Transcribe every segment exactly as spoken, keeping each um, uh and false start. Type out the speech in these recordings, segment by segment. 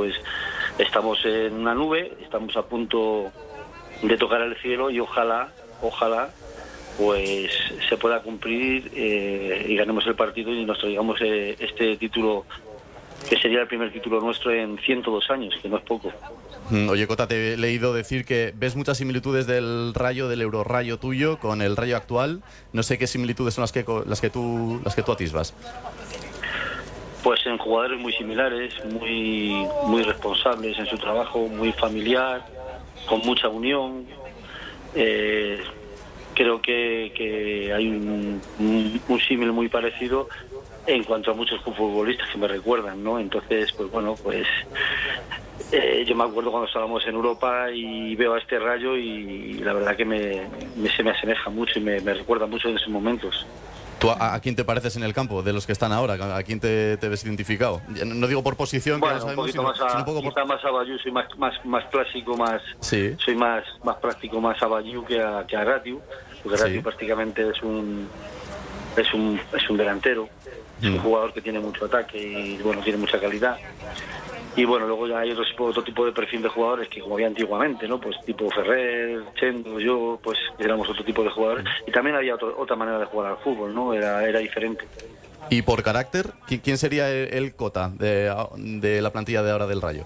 pues estamos en una nube, estamos a punto de tocar el cielo y ojalá, ojalá, pues se pueda cumplir eh, y ganemos el partido y nos traigamos eh, este título, que sería el primer título nuestro en ciento dos años, que no es poco. Oye, Cota, te he leído decir que ves muchas similitudes del Rayo, del Eurorrayo tuyo, con el Rayo actual. No sé qué similitudes son las que las que tú las que tú atisbas. Pues en jugadores muy similares, muy muy responsables en su trabajo, muy familiar, con mucha unión. Eh, creo que, que hay un, un, un símil muy parecido en cuanto a muchos futbolistas que me recuerdan, ¿no? Entonces, pues bueno, pues eh, yo me acuerdo cuando estábamos en Europa y veo a este Rayo y la verdad que me, me se me asemeja mucho y me, me recuerda mucho en esos momentos. ¿Tú a, a quién te pareces en el campo de los que están ahora? ¿A quién te, te ves identificado? No digo por posición, bueno, que lo sabemos, un sino, más a, sino un poco por... quizá más a Bayou, soy más, más, más clásico, más sí. soy más, más práctico, más a Bayou que a, que a Ratiu, porque sí. Ratiu prácticamente es un es un es un delantero, es mm. un jugador que tiene mucho ataque y bueno, tiene mucha calidad. Y bueno, luego ya hay otro, otro tipo de perfil de jugadores que como había antiguamente, ¿no? Pues tipo Ferrer, Chendo, yo, pues éramos otro tipo de jugadores. Y también había otro, otra manera de jugar al fútbol, ¿no? Era, era diferente. ¿Y por carácter? ¿Quién sería el, el Cota de, de la plantilla de ahora del Rayo?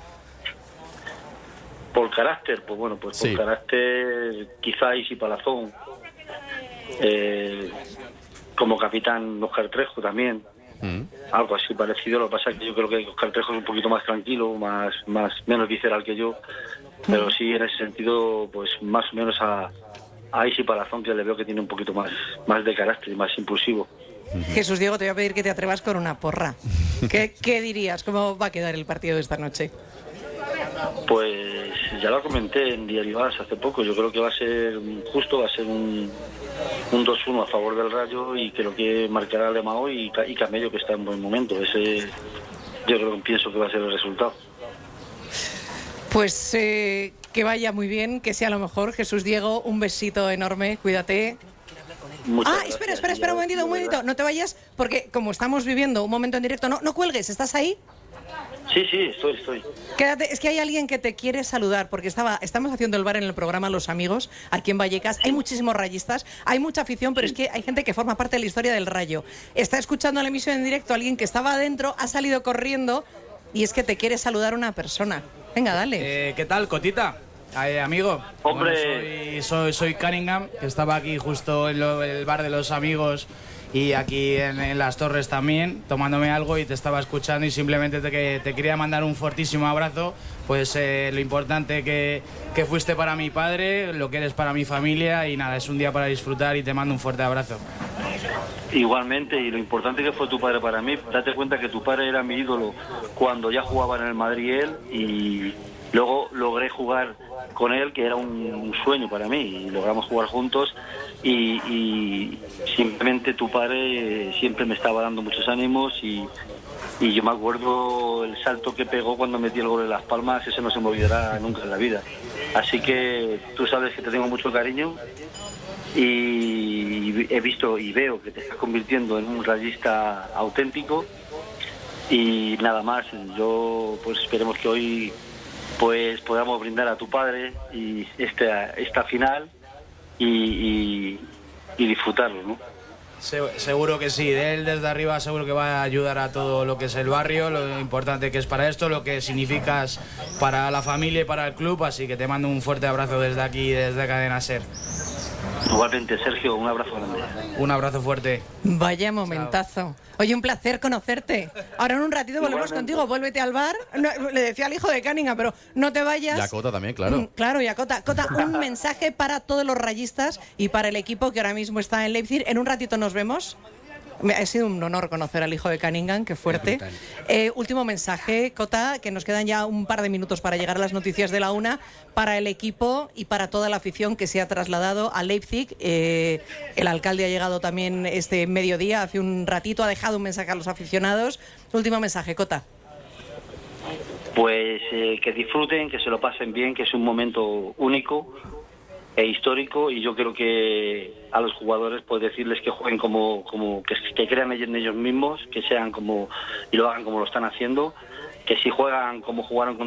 Por carácter, pues bueno, pues sí. por carácter quizá Isi Palazón. Eh, como capitán Óscar Trejo también. Mm. Algo así parecido. Lo que pasa es que yo creo que Óscar Trejo es un poquito más tranquilo, más, más menos visceral que yo, pero sí en ese sentido, pues más o menos a, a Isi Palazón, que le veo que tiene un poquito más, más de carácter y más impulsivo. Jesús Diego, te voy a pedir que te atrevas con una porra. ¿Qué, qué dirías? ¿Cómo va a quedar el partido de esta noche? Pues ya lo comenté en Diario As hace poco. Yo creo que va a ser justo, va a ser un, un dos uno a favor del Rayo y creo que marcará Alemão y, y Camello, que está en buen momento. Ese yo creo que pienso que va a ser el resultado. Pues eh, que vaya muy bien, que sea lo mejor. Jesús Diego, un besito enorme, cuídate. Muchas ah, gracias. espera, espera, espera un momentito, un momentito. No te vayas, porque como estamos viviendo un momento en directo, no, no cuelgues, ¿estás ahí? Sí, sí, estoy, estoy. Quédate, es que hay alguien que te quiere saludar, porque estaba, estamos haciendo el bar en el programa Los Amigos, aquí en Vallecas. Hay muchísimos rayistas, hay mucha afición, pero es que hay gente que forma parte de la historia del Rayo. Está escuchando la emisión en directo alguien que estaba adentro, ha salido corriendo, y es que te quiere saludar una persona. Venga, dale. Eh, ¿Qué tal, Cotita? Eh, amigo. Hombre. Bueno, soy, soy, soy Cunningham, que estaba aquí justo en lo, el bar de Los Amigos y aquí en, en Las Torres también, tomándome algo y te estaba escuchando y simplemente te, que, te quería mandar un fortísimo abrazo, pues eh, lo importante que, que fuiste para mi padre, lo que eres para mi familia y nada, es un día para disfrutar y te mando un fuerte abrazo. Igualmente, y lo importante que fue tu padre para mí, date cuenta que tu padre era mi ídolo cuando ya jugaba en el Madrid él y luego logré jugar con él, que era un, un sueño para mí, y logramos jugar juntos y, y simplemente tu padre siempre me estaba dando muchos ánimos y, y yo me acuerdo el salto que pegó cuando metí el gol en Las Palmas, ese no se me olvidará nunca en la vida. Así que tú sabes que te tengo mucho cariño y he visto y veo que te estás convirtiendo en un rayista auténtico y nada más. Yo pues esperemos que hoy pues podamos brindar a tu padre y esta, esta final y, y, y disfrutarlo, ¿no? Se, seguro que sí, de él desde arriba seguro que va a ayudar a todo lo que es el barrio, lo importante que es para esto, lo que significas para la familia y para el club, así que te mando un fuerte abrazo desde aquí, desde Cadena Ser. Igualmente, Sergio, un abrazo grande. Un abrazo fuerte. Vaya momentazo. Chao. Oye, un placer conocerte. Ahora en un ratito volvemos Igualmente. Contigo, vuélvete al bar. No, le decía al hijo de Cunningham, pero no te vayas. Y a Cota también, claro. Mm, claro, y a Cota. Cota, un mensaje para todos los rayistas y para el equipo que ahora mismo está en Leipzig. En un ratito nos vemos. Me ha sido un honor conocer al hijo de Cunningham, qué fuerte. Eh, último mensaje, Cota, que nos quedan ya un par de minutos para llegar a las noticias de la una, para el equipo y para toda la afición que se ha trasladado a Leipzig. Eh, el alcalde ha llegado también este mediodía, hace un ratito, ha dejado un mensaje a los aficionados. Último mensaje, Cota. Pues eh, que disfruten, que se lo pasen bien, que es un momento único e histórico y yo creo que a los jugadores pues decirles que jueguen como, como que, que crean en ellos mismos, que sean como y lo hagan como lo están haciendo, que si juegan como jugaron con